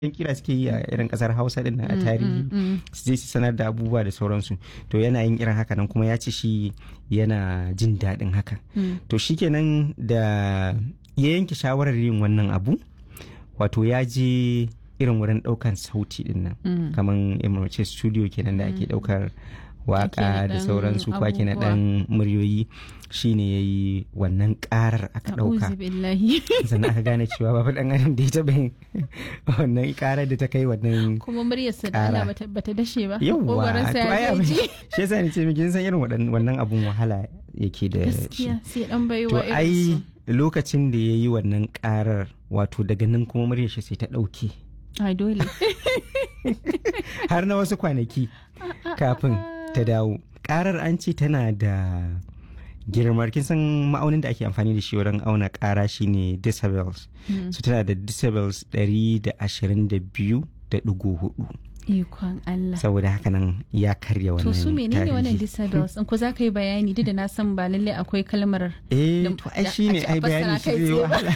kira suke yi a irin kasar Hausa din a tarihi su je su sanar da abubuwa da sauransu, to yana yin irin haka nan kuma ya ce shi yana jin daɗin haka. To shikenan da ya yanke shawarar yin wannan abu, wato ya je irin wurin ɗaukan sauti din nan kamar emirce studio kenan da ake ɗaukar waka da sauransu ko ake na ɗan muryoyi, shine ya yi wannan karar aka ɗauka, sannan aka gane cewa babu ɗan adam da ya taɓa yin wannan karar da ta kai wannan kuma muryarsa da Allah bata dashe ba. Yawwa, to ai abin shi yasa ni ce miki san irin wannan abun wahala yake da shi. Sai dan baiwa to ai lokacin da ya yi wannan karar, wato daga nan kuma muryar shi sai ta ɗauke. Ai dole. Har na wasu kwanaki kafin ta dawo. Karar an ce tana da girmar, kin san ma'aunin da ake amfani da shi wurin auna kara shine decibels. So tana da decibels 122.4. Ikon Allah. Saboda haka nan ya karya wannan. To su menene wannan decibels? In ko za ka yi bayani, duk da na san ba lallai akwai kalmar. To ai shine ai bayani shi zai wahala.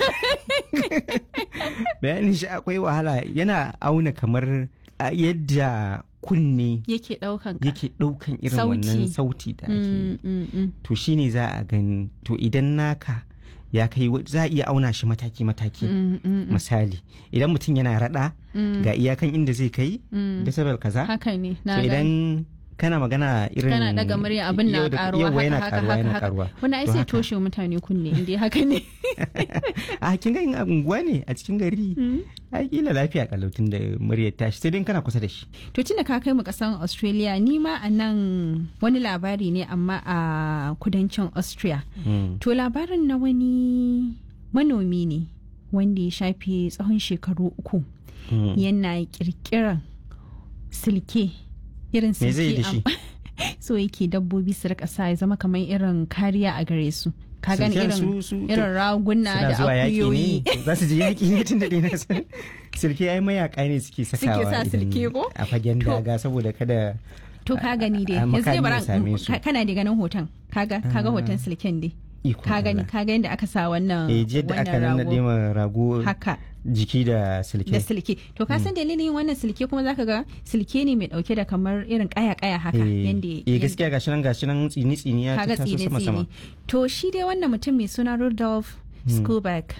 Bayani shi akwai wahala, yana auna kamar yadda kunne yake daukan irin wannan sauti da ake to shine za a gani. To idan naka ya kai, za a iya auna shi mataki-mataki. Misali idan mutum yana rada ga iyakan inda zai kai decibel kaza, haka ne. To idan kana magana irin kana daga murya abin na karuwa haka wani ai sai toshe mutane kunne inda haka ne. A kin ga in unguwa ne a cikin gari ai kila lafiya kalautin da muryar tashi, sai dai kana kusa da shi. To tunda ka kai mu kasan Australia, ni ma a nan wani labari ne amma a kudancin Austria. To labarin na wani manomi ne wanda ya shafe tsawon shekaru 3 yana kirkiran silke, irin silke so yake dabbobi su rika sa ya zama kamar irin kariya a gare su. Ka gani irin raguna da akuyoyi za su je yaƙi ne tun da dai na san silke ai mayaka ne suke sakawa a fagen daga saboda kada. To ka gani dai yanzu dai bara kana da ganin hoton, kaga hoton silken dai, ka gani da aka sa wannan yadda aka nannade ma rago haka jiki da silke. To ka san dalilin wannan silke kuma zaka ga silke ne mai dauke da kamar irin kaya haka yanda gaskiya gashi nan tsini ya taso sama. To shi dai wannan mutum mai suna Rudolf Skuback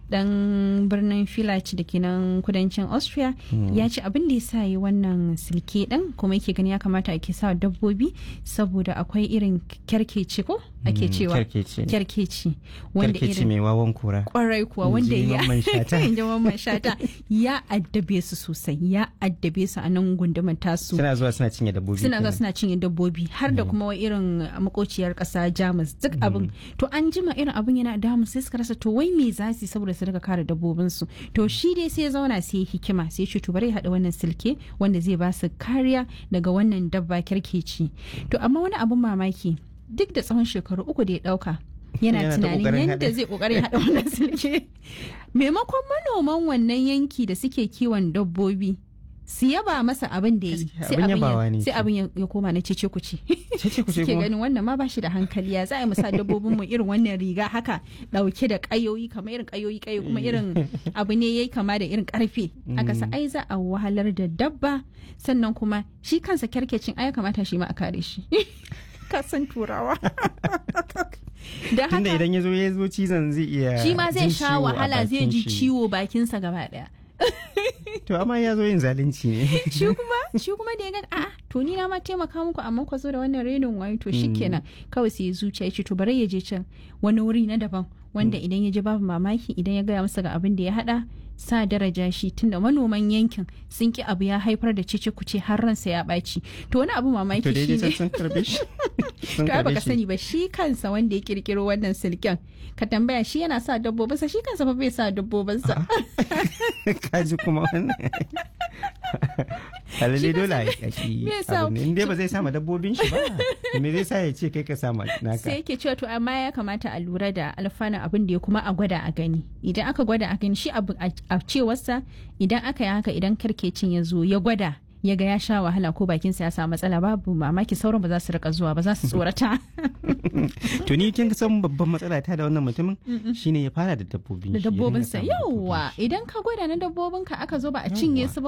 dan birnin Villach da ke nan kudancin Austria ya ce abin da ya sa yi wannan silke din kuma yake gani ya kamata ake sa dabbobi saboda akwai irin kyarkeci ko ake cewa kyarkeci wanda irin mai wawan kura kwarai kuwa wanda ya Mamman Shata ya addabe su sosai, ya addabe su a nan gundumar tasu. Suna zuwa suna cinye dabbobi har da kuma irin makociyar kasa Jamus duk abin. To an jima irin abin yana damu, sai suka rasa to wai me za su saboda su daga kare dabbobinsu. To shi dai sai ya zauna sai hikima, sai ya ce to bari haɗa wannan silke wanda zai ba su kariya daga wannan dabba kyarkeci. To amma wani abin mamaki, duk da tsawon shekaru 3 da ya ɗauka yana tunanin yadda zai kokarin haɗa wannan silke, maimakon manoman wannan yanki da suke kiwon dabbobi su yaba masa abin da ya yi, sai abin ya koma na cece kuce. Suke ganin wannan ma bashi da hankali, ya za a yi musa dabbobin mu irin wannan riga haka dauke da kayoyi kamar irin kayoyi kuma irin abu ne yayi kama da irin karfe. Aka sa ai za a wahalar da dabba, sannan kuma shi kansa kyarkecin ai kamata shi ma a kare shi. Kasan turawa. Da haka tunda idan ya zo cizon zai iya shi ma zai sha wahala, zai ji ciwo bakinsa gaba daya. To amma ya zo yin zalunci ne. Shi kuma da ya ga a'a to ni na ma taimaka muku amma ku zo da wannan renin wayo, to shikenan kawai sai ya zuciya ya ce to bari ya je can wani wuri na daban wanda idan ya je babu mamaki idan ya gaya masa ga abin da ya hada sa daraja shi, tunda manoman yankin sun ki abu ya haifar da cece kuce har ransa ya ɓaci. To wani abu mamaki shi ne to ai baka sani ba, shi kansa wanda ya kirkiro wannan silken ka tambaya shi yana sa dabbobinsa, shi kansa fa bai sa dabbobinsa. Kaji kuma wannan halalle dole a yi inda ba zai sama dabbobin shi ba, me zai sa ya ce kai ka sama naka. Sai yake cewa to amma ya kamata a lura da alfanun abin da ya kuma a gwada a gani. Idan aka gwada a gani shi abu a cewarsa, idan aka yi haka, idan karkecin ya zo ya gwada ya ga ya sha wahala ko bakinsa ya samu matsala babu mamaki sauran ba za su rika zuwa ba za su tsorata. To ni kin san babban matsala ta da wannan mutumin shine ya fara da dabbobin da dabbobinsa yauwa idan ka gwada na dabbobinka aka zo ba a cinye su ba